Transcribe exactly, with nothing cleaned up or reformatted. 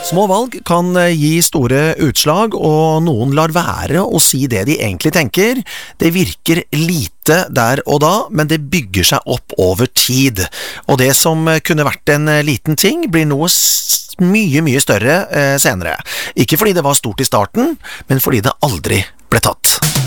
Små valg kan gi store utslag, og noen lar være å si det de egentlig tenker. Det virker lite der og da, men det bygger seg opp over tid. Og det som kunne vært en liten ting, blir noe mye, mye større eh, senere. Ikke fordi det var stort i starten, men fordi det aldri ble tatt.